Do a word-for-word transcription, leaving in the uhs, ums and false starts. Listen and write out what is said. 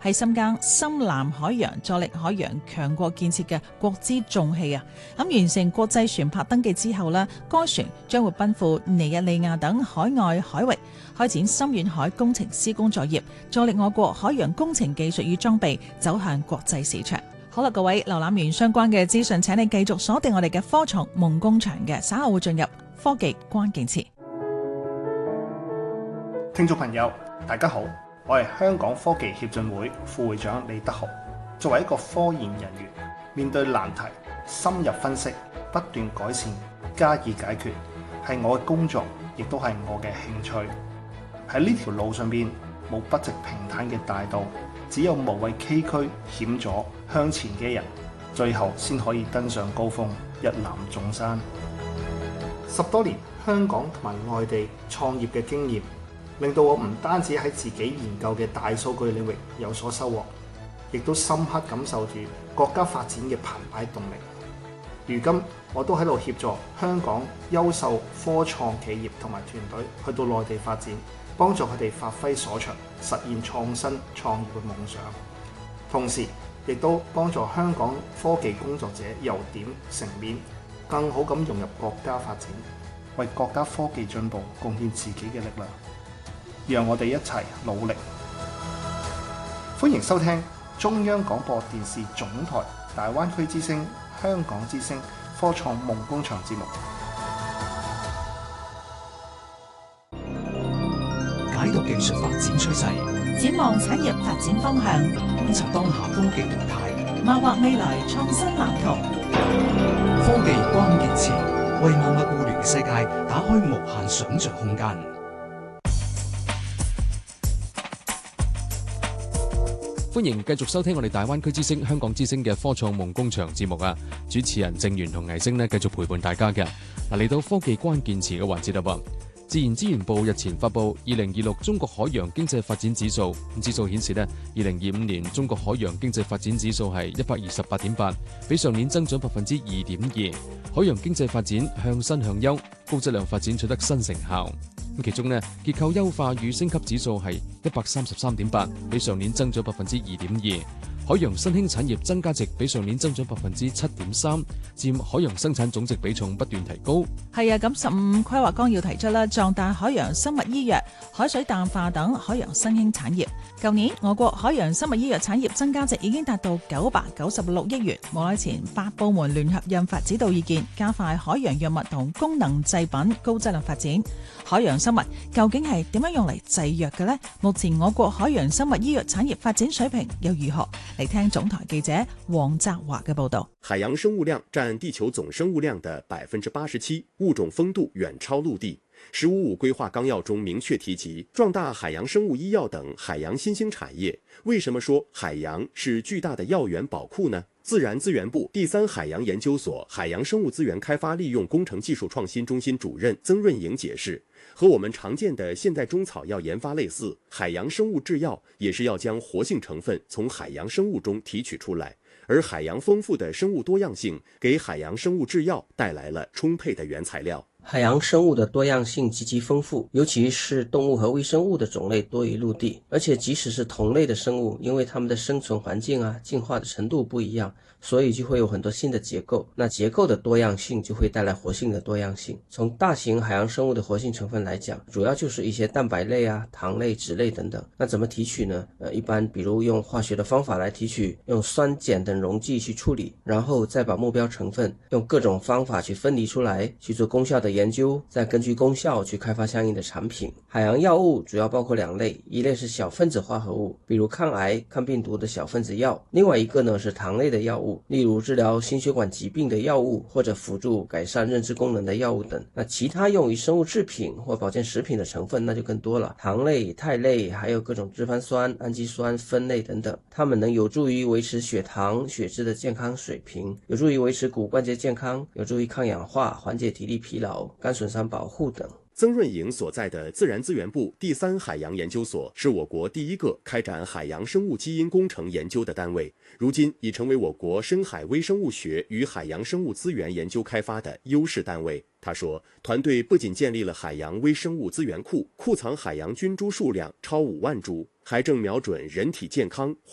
係深耕深藍海洋，助力海洋強國建設嘅國之重器啊！咁完成國際船舶登記之後呢，該船將會奔赴尼日利亞等海外海域，開展深遠海工程施工作業，助力我國海洋工程技術與裝備走向國際市場。好啦，各位瀏覽完相關嘅資訊，請你繼續鎖定我哋嘅科創夢工場嘅，稍後會進入科技關鍵詞。 聽眾朋友，大家好，我係香港科技協進會副會長李德豪。作為一個科研人員，面對難題，深入分析，不斷改善，加以解決，係我嘅工作，亦都係我嘅興趣。喺呢條路上邊，冇不直平坦嘅大道，只有無畏崎嶇險阻向前嘅人，最後先可以登上高峰，一覽眾山。十多年香港同埋外地創業嘅經驗，令到我唔單止喺自己研究嘅大數據領域有所收穫，亦都深刻感受住國家發展嘅澎湃動力。如今我都喺度協助香港優秀科創企業同埋團隊去到內地發展，幫助佢哋發揮所長，實現創新創業嘅夢想。同時亦都幫助香港科技工作者由點成面，更好咁融入國家發展，為國家科技進步貢獻自己嘅力量。讓我哋一齊努力。歡迎收聽中央廣播電視總台大灣區之聲、香港之聲科創夢工場節目。 解讀技術發展趨勢， 展望產業發展方向， 觀察當下科技動態， 謀劃未來創新藍圖。 科技關鍵詞，為萬物互聯嘅世界打開無限想像空間。 歡迎繼續收聽我哋大灣區之聲、香港之聲嘅科創夢工場節目啊！主持人鄭源同倪星呢，繼續陪伴大家嘅。嗱，嚟到科技關鍵詞嘅環節啦噃。自然資源部日前發布二零二六中國海洋經濟發展指數，指數顯示呢，二零二五年中國海洋經濟發展指數係一百二十八點八，比上年增長百分之二點二。海洋經濟發展向新向優，高質量發展取得新成效。咁其中呢，結構優化與升級指數係一百三十三點八，比上年增長百分之二點二。海洋新興產業增加值比上年增長百分之七點三，佔海洋生產總值比重不斷提高。 係啊，咁十五規劃綱要提出啦，壯大海洋生物醫藥、海水淡化等海洋新興產業。舊年我國海洋生物醫藥產業增加值已經達到九百九十六億元。冇耐前，八部門聯合印發指導意見，加快海洋藥物同功能製品高質量發展。海洋生物究竟係點樣用嚟製藥嘅呢？目前我國海洋生物醫藥產業發展水平又如何？嚟聽總台記者黃澤華嘅報道。 海洋生物量佔地球總生物量的百分之八十七，物種豐度遠超陸地。十五五規劃綱要中明確提及壯大海洋生物醫藥等海洋新興產業。為什麼說海洋是巨大的藥源寶庫呢？自然資源部第三海洋研究所海洋生物資源開發利用工程技術創新中心主任曾潤穎解釋，和我們常見的現代中草藥研發類似，海洋生物製藥也是要將活性成分從海洋生物中提取出來，而海洋豐富的生物多樣性給海洋生物製藥帶來了充沛的原材料。 海洋生物的多樣性極其豐富，尤其是動物和微生物的種類多於陸地，而且即使是同類的生物，因為它們的生存環境啊、進化的程度不一樣，所以就會有很多新的結構。那結構的多樣性就會帶來活性的多樣性。從大型海洋生物的活性成分來講，主要就是一些蛋白類啊、糖類、脂類等等。那怎麼提取呢？呃，一般比如用化學的方法來提取，用酸鹼等溶劑去處理，然後再把目標成分用各種方法去分離出來，去做功效的研究，再根據功效去開發相應的產品。海洋藥物主要包括兩類，一類是小分子化合物，比如抗癌、抗病毒的小分子藥；另外一個呢是糖類的藥物，例如治療心血管疾病的藥物，或者輔助改善認知功能的藥物等。那其他用於生物製品或保健食品的成分那就更多了，糖類、肽類，還有各種脂肪酸、氨基酸、酚類等等，它們能有助於維持血糖、血脂的健康水平，有助於維持骨關節健康，有助於抗氧化、緩解體力疲勞、肝損傷保護等。 曾潤穎所在的自然資源部第三海洋研究所是我國第一個開展海洋生物基因工程研究的單位，如今已成為我國深海微生物學與海洋生物資源研究開發的優勢單位。他說，團隊不僅建立了海洋微生物資源庫，庫藏海洋菌株數量超五萬株，還正瞄準人體健康